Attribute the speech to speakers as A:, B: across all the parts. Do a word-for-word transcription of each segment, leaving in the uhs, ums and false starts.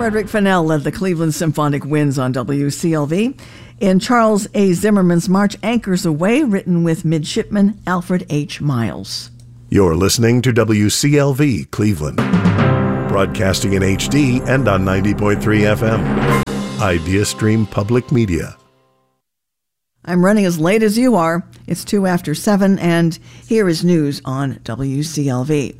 A: Frederick Fennell led the Cleveland Symphonic Winds on W C L V in Charles A. Zimmerman's March Anchors Away, written with midshipman Alfred H. Miles.
B: You're listening to W C L V Cleveland, broadcasting in H D and on ninety point three F M. IdeaStream Public Media.
A: I'm running as late as you are. It's two after seven, and here is news on W C L V.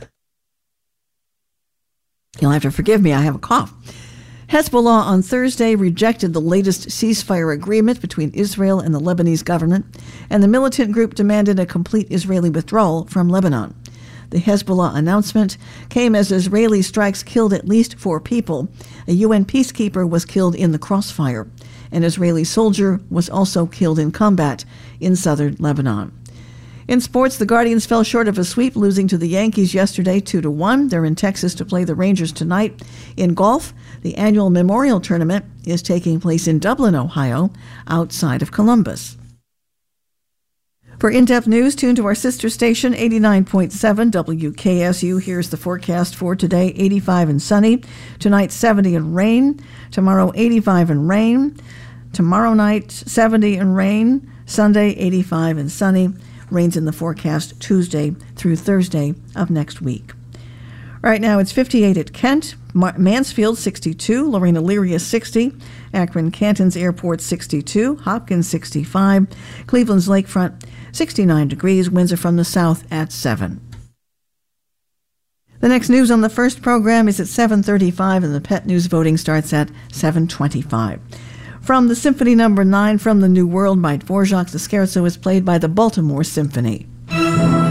A: You'll have to forgive me, I have a cough. Hezbollah on Thursday rejected the latest ceasefire agreement between Israel and the Lebanese government, and the militant group demanded a complete Israeli withdrawal from Lebanon. The Hezbollah announcement came as Israeli strikes killed at least four people. A U N peacekeeper was killed in the crossfire. An Israeli soldier was also killed in combat in southern Lebanon. In sports, the Guardians fell short of a sweep, losing to the Yankees yesterday two to one. They're in Texas to play the Rangers tonight. In golf, the annual Memorial Tournament is taking place in Dublin, Ohio, outside of Columbus. For in-depth news, tune to our sister station, eighty-nine point seven W K S U. Here's the forecast for today: eighty-five and sunny. Tonight, seventy and rain. Tomorrow, eighty-five and rain. Tomorrow night, seventy and rain. Sunday, eighty-five and sunny. Rains in the forecast Tuesday through Thursday of next week. Right now, it's fifty-eight at Kent, Mansfield sixty-two, Lorraine Elyria sixty, Akron Canton's Airport sixty-two, Hopkins sixty-five, Cleveland's Lakefront sixty-nine degrees, winds are from the south at seven. The next news on the first program is at seven thirty-five, and the Pet News voting starts at seven twenty-five. From the Symphony Number nine from the New World by Dvorak, the scherzo is played by the Baltimore Symphony.